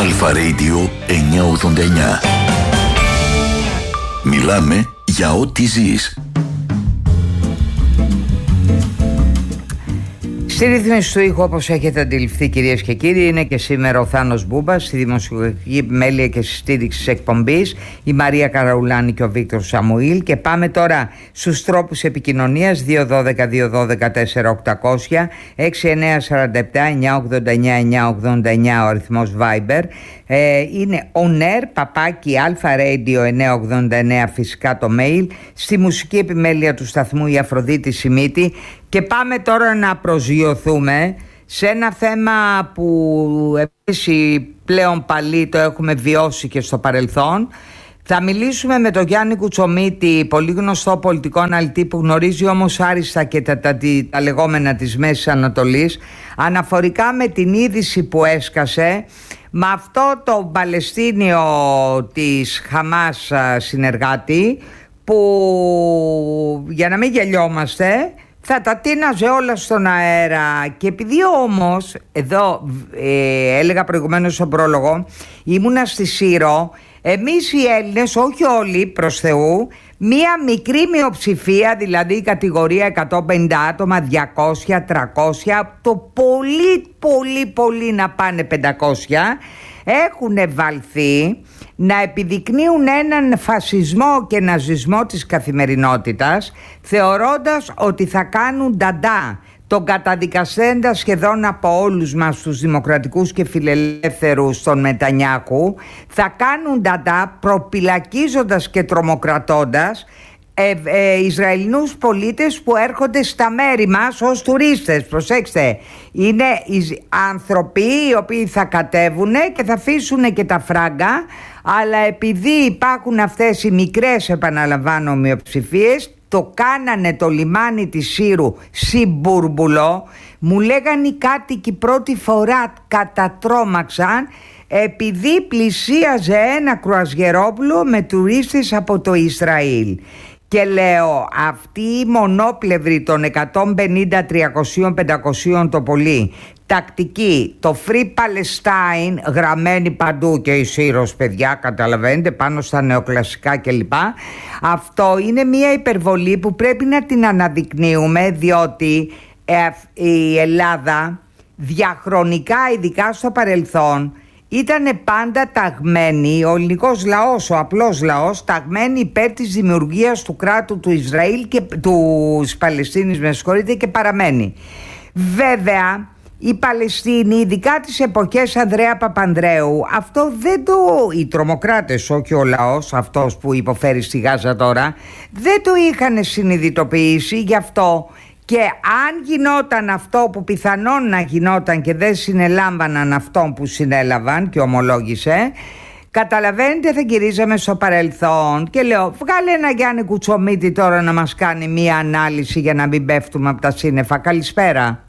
Αλφα Radio 989. Μιλάμε για ό,τι ζεις. Στη ρύθμιση του ήχου, όπως έχετε αντιληφθεί κυρίες και κύριοι, είναι και σήμερα ο Θάνος Μπούμπας, στη δημοσιογραφική επιμέλεια και συστήριξη της εκπομπής, η Μαρία Καραουλάνη και ο Βίκτορ Σαμουήλ. Και πάμε τώρα στους τρόπους επικοινωνίας. 212-212-4800, 6947-989-989 ο αριθμός Viber. Είναι on-air, παπάκι alfaradio989 φυσικά το mail. Στη μουσική επιμέλεια του σταθμού η Αφροδίτη Σιμίτη. Και πάμε τώρα να προσγειωθούμε σε ένα θέμα που επίσης πλέον πάλι το έχουμε βιώσει και στο παρελθόν. Θα μιλήσουμε με τον Γιάννη Κουτσομίτη, πολύ γνωστό πολιτικό αναλυτή που γνωρίζει όμως άριστα και τα λεγόμενα της Μέσης Ανατολής, αναφορικά με την είδηση που έσκασε με αυτό το Παλαιστίνιο της Χαμάς συνεργάτη, που για να μην γελιόμαστε θα τα τίναζε όλα στον αέρα. Και επειδή όμως, εδώ έλεγα προηγουμένως στον πρόλογο, ήμουνα στη Σύρο, εμείς οι Έλληνες, όχι όλοι προς Θεού, μία μικρή μειοψηφία, δηλαδή η κατηγορία 150 άτομα, 200, 300, το πολύ να πάνε 500, έχουν βαλθεί να επιδεικνύουν έναν φασισμό και ναζισμό της καθημερινότητας, θεωρώντας ότι θα κάνουν νταντά τον καταδικασέντα σχεδόν από όλους μας τους δημοκρατικούς και φιλελεύθερους τον Νετανιάχου, θα κάνουν νταντά προπυλακίζοντας και τρομοκρατώντας Ισραηλινούς πολίτες που έρχονται στα μέρη μας ως τουρίστες. Προσέξτε, είναι άνθρωποι οι οποίοι θα κατέβουν και θα αφήσουν και τα φράγκα, αλλά επειδή υπάρχουν αυτές οι μικρές, επαναλαμβάνω, μειοψηφίες, το κάνανε το λιμάνι της Σύρου συμπούρμπουλο. Μου λέγανε οι κάτοικοι πρώτη φορά κατατρώμαξαν, επειδή πλησίαζε ένα κρουαζιερόπλοιο με τουρίστες από το Ισραήλ. Και λέω, αυτή η μονόπλευρη των 150, 300, 500 το πολύ, τακτική, το Free Palestine γραμμένη παντού και η Σύρος, παιδιά, καταλαβαίνετε, πάνω στα νεοκλασικά κλπ. Αυτό είναι μια υπερβολή που πρέπει να την αναδεικνύουμε, διότι η Ελλάδα διαχρονικά, ειδικά στο παρελθόν, ήταν πάντα ταγμένη, ο ελληνικός λαός, ο απλός λαός, ταγμένη υπέρ της δημιουργίας του κράτου του Ισραήλ και της Παλαιστίνης, με συγχωρείτε, και παραμένει. Βέβαια, η Παλαιστίνη, ειδικά τις εποχές Ανδρέα Παπανδρέου, αυτό δεν το... οι τρομοκράτες, όχι ο λαός, αυτός που υποφέρει στη Γάζα τώρα, δεν το είχαν συνειδητοποιήσει, γι' αυτό... Και αν γινόταν αυτό που πιθανόν να γινόταν και δεν συνελάμβαναν αυτόν που συνέλαβαν και ομολόγησε, καταλαβαίνετε, θα γυρίζαμε στο παρελθόν. Και λέω, βγάλε ένα Γιάννη Κουτσομίτη τώρα να μας κάνει μία ανάλυση για να μην πέφτουμε από τα σύννεφα. Καλησπέρα.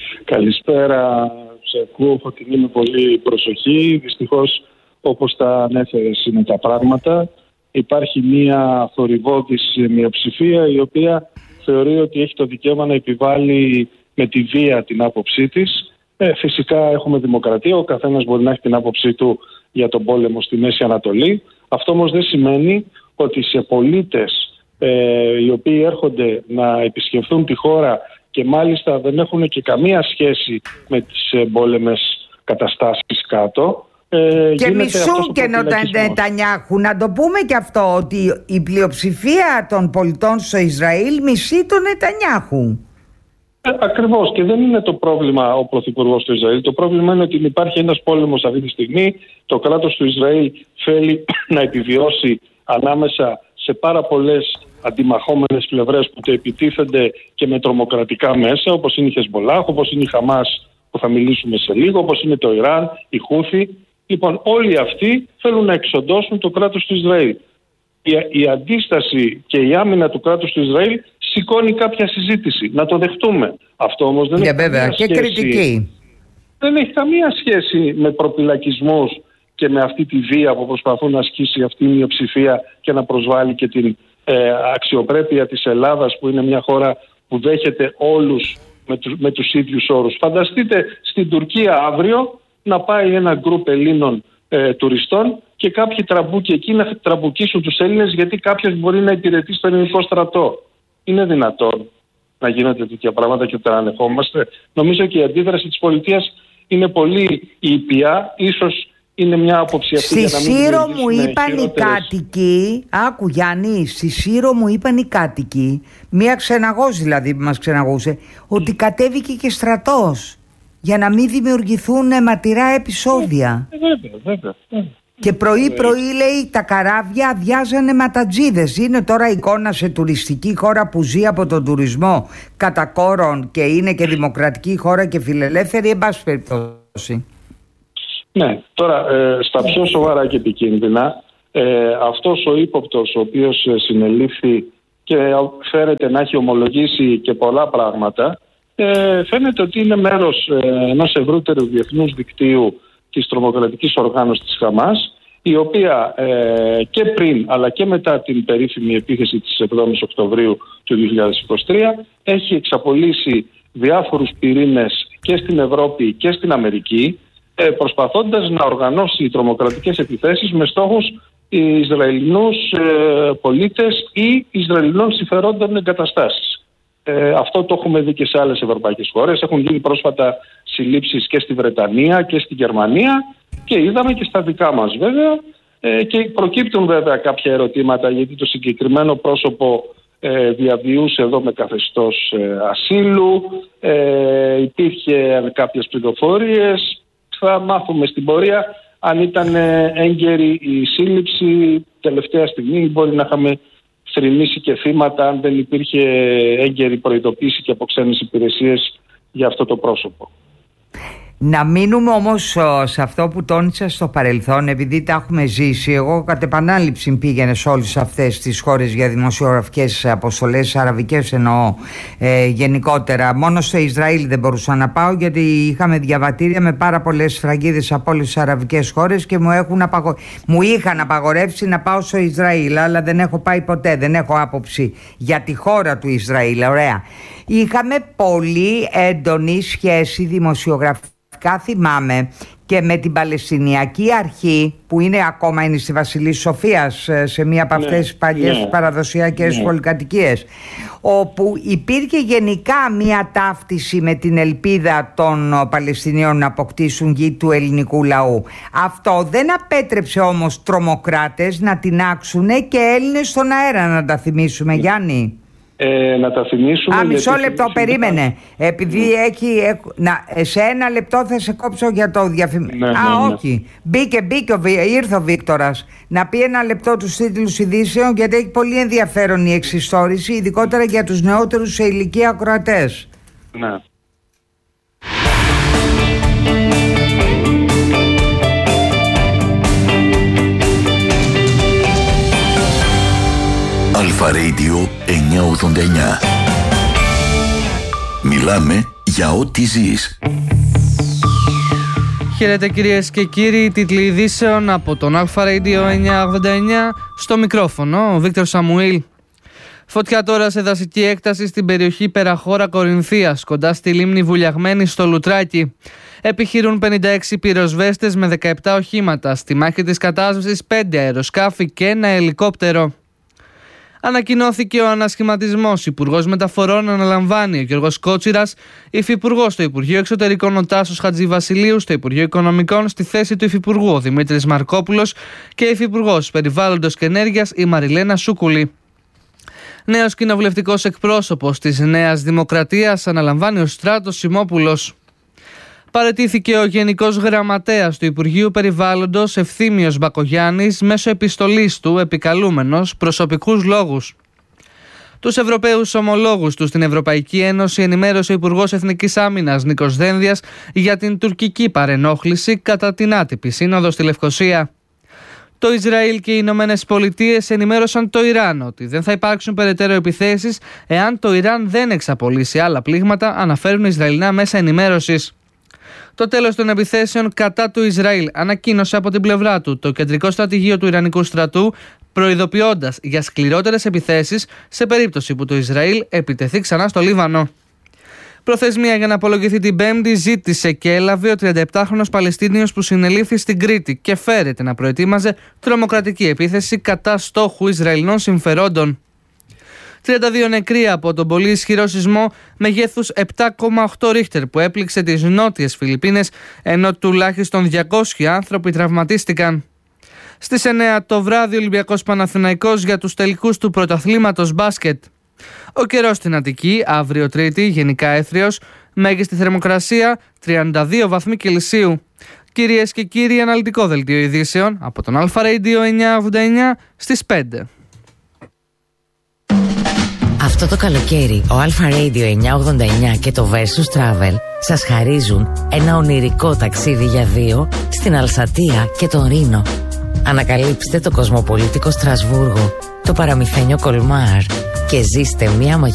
Καλησπέρα, σε ακούω, Φωτεινή, με πολύ προσοχή. Δυστυχώς, όπως τα ανέφερες, είναι τα πράγματα. Υπάρχει μία θορυβώδης μειοψηφία η οποία θεωρεί ότι έχει το δικαίωμα να επιβάλλει με τη βία την άποψή της. Φυσικά έχουμε δημοκρατία, ο καθένας μπορεί να έχει την άποψή του για τον πόλεμο στη Μέση Ανατολή. Αυτό όμως δεν σημαίνει ότι σε πολίτες οι οποίοι έρχονται να επισκεφθούν τη χώρα και μάλιστα δεν έχουν και καμία σχέση με τις εμπόλεμες καταστάσεις κάτω, και μισούν και Νετανιάχου. Να το πούμε και αυτό, ότι η πλειοψηφία των πολιτών στο Ισραήλ μισεί τον Νετανιάχου. Ακριβώς, και δεν είναι το πρόβλημα ο πρωθυπουργός του Ισραήλ. Το πρόβλημα είναι ότι υπάρχει ένας πόλεμος αυτή τη στιγμή. Το κράτος του Ισραήλ θέλει να επιβιώσει ανάμεσα σε πάρα πολλές αντιμαχόμενες πλευρές που το επιτίθενται και με τρομοκρατικά μέσα, όπως είναι η Χεσμολάχ, όπως είναι η Χαμάς που θα μιλήσουμε σε λίγο, όπως είναι το Ιράν, η Χούθη. Λοιπόν, όλοι αυτοί θέλουν να εξοντώσουν το κράτος του Ισραήλ. Η αντίσταση και η άμυνα του κράτους του Ισραήλ σηκώνει κάποια συζήτηση. Να το δεχτούμε. Αυτό όμως δεν έχει καμία σχέση. Κριτική. Δεν έχει καμία σχέση με προπυλακισμούς και με αυτή τη βία που προσπαθούν να ασκήσει αυτή η μειοψηφία και να προσβάλλει και την αξιοπρέπεια της Ελλάδας, που είναι μια χώρα που δέχεται όλους με τους ίδιους όρους. Φανταστείτε στην Τουρκία αύριο να πάει ένα γκρουπ Ελλήνων τουριστών και κάποιοι τραμπούκοι εκεί να τραμπουκίσουν τους Έλληνες γιατί κάποιος μπορεί να υπηρετεί στο ελληνικό στρατό. Είναι δυνατόν να γίνονται τέτοια πράγματα και να ανεχόμαστε? Νομίζω και η αντίδραση της πολιτείας είναι πολύ ήπια, ίσως είναι μια άποψη αυτή. Στη Σύρο μου είπαν οι κάτοικοι, άκου Γιάννη, στη Σύρο μου είπαν οι κάτοικοι, μία ξεναγός δηλαδή που μας ξεναγούσε, ότι κατέβηκε και στρατός για να μην δημιουργηθούν ματηρά επεισόδια. Βέβαια. Και πρωί-πρωί λέει τα καράβια αδειάζανε ματατζίδες. Είναι τώρα εικόνα σε τουριστική χώρα που ζει από τον τουρισμό κατά κόρον και είναι και δημοκρατική χώρα και φιλελεύθερη, εν πάση περιπτώσει. Ναι, τώρα στα πιο σοβαρά και επικίνδυνα, αυτός ο ύποπτος ο οποίος συνελήφθη και φέρεται να έχει ομολογήσει και πολλά πράγματα, φαίνεται ότι είναι μέρος ενός ευρύτερου διεθνούς δικτύου της τρομοκρατικής οργάνωσης της Χαμάς, η οποία και πριν αλλά και μετά την περίφημη επίθεση της 7ης Οκτωβρίου του 2023 έχει εξαπολύσει διάφορους πυρήνες και στην Ευρώπη και στην Αμερική, προσπαθώντας να οργανώσει τρομοκρατικές επιθέσεις με στόχους Ισραηλινούς πολίτες ή Ισραηλινών συμφερόντων εγκαταστάσεις. Αυτό το έχουμε δει και σε άλλες ευρωπαϊκές χώρες. Έχουν γίνει πρόσφατα συλλήψεις και στη Βρετανία και στη Γερμανία και είδαμε και στα δικά μας βέβαια, και προκύπτουν βέβαια κάποια ερωτήματα γιατί το συγκεκριμένο πρόσωπο διαβιούσε εδώ με καθεστώς ασύλου, υπήρχε κάποιες πληροφορίες. Θα μάθουμε στην πορεία αν ήταν έγκαιρη η σύλληψη τελευταία στιγμή, μπορεί να είχαμε θρηνήσει και θύματα αν δεν υπήρχε έγκαιρη προειδοποίηση και από ξένες υπηρεσίες για αυτό το πρόσωπο. Να μείνουμε όμως σε αυτό που τόνισα στο παρελθόν, επειδή τα έχουμε ζήσει. Εγώ κατ' επανάληψη πήγαινε σε όλες αυτές τις χώρες για δημοσιογραφικές αποστολές, αραβικές εννοώ, γενικότερα. Μόνο στο Ισραήλ δεν μπορούσα να πάω γιατί είχαμε διαβατήρια με πάρα πολλές σφραγίδες από όλες τις αραβικές χώρες και μου είχαν απαγορεύσει να πάω στο Ισραήλ, αλλά δεν έχω πάει ποτέ, δεν έχω άποψη για τη χώρα του Ισραήλ. Ωραία. Είχαμε πολύ έντονη σχέση δημοσιογραφική, θυμάμαι, και με την Παλαιστινιακή Αρχή που είναι στη Βασιλής Σοφίας, σε μία από αυτές τις παλιές παραδοσιακές πολυκατοικίες, όπου υπήρχε γενικά μία ταύτιση με την ελπίδα των Παλαιστινίων να αποκτήσουν γη του ελληνικού λαού. Αυτό δεν απέτρεψε όμως τρομοκράτες να τινάξουν και Έλληνες στον αέρα, να τα θυμίσουμε, Γιάννη. Να τα θυμίσουμε. Μισό λεπτό, περίμενε. Επειδή σε ένα λεπτό θα σε κόψω για το διαφημιστικό. Όχι. Ήρθε ο Βίκτορας να πει ένα λεπτό τους τίτλους ειδήσεων, γιατί έχει πολύ ενδιαφέρον η εξιστόρηση, ειδικότερα για τους νεότερους σε ηλικία ακροατές. Ναι. Αλφα Radio 989. Μιλάμε για ό,τι ζεις. Χαίρετε κυρίες και κύριοι, τίτλοι ειδήσεων από τον Αλφα Radio 989, στο μικρόφωνο ο Βίκτορ Σαμουήλ. Φωτιά τώρα σε δασική έκταση στην περιοχή Περαχώρα Κορινθίας, κοντά στη λίμνη Βουλιαγμένη στο Λουτράκι. Επιχειρούν 56 πυροσβέστες με 17 οχήματα. Στη μάχη της κατάσβεσης 5 αεροσκάφη και ένα ελικόπτερο. Ανακοινώθηκε ο ανασχηματισμός. Υπουργός Μεταφορών αναλαμβάνει ο Γιώργος Κότσιρας, υφυπουργός στο Υπουργείο Εξωτερικών ο Τάσος Χατζηβασιλείου, στο Υπουργείο Οικονομικών στη θέση του υφυπουργού ο Δημήτρης Μαρκόπουλος και υφυπουργός Περιβάλλοντος και Ενέργειας η Μαριλένα Σούκουλη. Νέος κοινοβουλευτικός εκπρόσωπος της Νέας Δημοκρατίας αναλαμβάνει ο Στράτος Σιμόπουλος. Παραιτήθηκε ο Γενικός Γραμματέας του Υπουργείου Περιβάλλοντος Ευθύμιος Μπακογιάννης μέσω επιστολής του, επικαλούμενος προσωπικούς λόγους. Τους Ευρωπαίους ομολόγους του στην Ευρωπαϊκή Ένωση ενημέρωσε ο Υπουργός Εθνικής Άμυνας Νίκος Δένδιας για την τουρκική παρενόχληση κατά την άτυπη σύνοδο στη Λευκοσία. Το Ισραήλ και οι Ηνωμένες Πολιτείες ενημέρωσαν το Ιράν ότι δεν θα υπάρξουν περαιτέρω επιθέσεις εάν το Ιράν δεν εξαπολύσει άλλα πλήγματα, αναφέρουν Ισραηλινά μέσα ενημέρωσης. Το τέλος των επιθέσεων κατά του Ισραήλ ανακοίνωσε από την πλευρά του το κεντρικό στρατηγείο του Ιρανικού στρατού, προειδοποιώντας για σκληρότερες επιθέσεις σε περίπτωση που το Ισραήλ επιτεθεί ξανά στο Λίβανο. Προθεσμία για να απολογηθεί την Πέμπτη ζήτησε και έλαβε ο 37χρονος Παλαιστίνιος που συνελήφθη στην Κρήτη και φέρεται να προετοίμαζε τρομοκρατική επίθεση κατά στόχου Ισραηλινών συμφερόντων. 32 νεκροί από τον πολύ ισχυρό σεισμό μεγέθους 7,8 ρίχτερ που έπληξε τις νότιες Φιλιππίνες, ενώ τουλάχιστον 200 άνθρωποι τραυματίστηκαν. Στις 9 το βράδυ Ολυμπιακός Παναθηναϊκός για τους τελικούς του πρωταθλήματος μπάσκετ. Ο καιρός στην Αττική, αύριο Τρίτη, γενικά έθριος, μέγιστη θερμοκρασία 32 βαθμοί Κελσίου. Κυρίες και κύριοι, αναλυτικό δελτίο ειδήσεων από τον Αλφα Radio 989 στις 5. Αυτό το καλοκαίρι, ο Αλφα Radio 989 και το Versus Travel σας χαρίζουν ένα ονειρικό ταξίδι για δύο στην Αλσατία και τον Ρήνο. Ανακαλύψτε το κοσμοπολίτικο Στρασβούργο, το παραμυθένιο Κολμάρ και ζήστε μια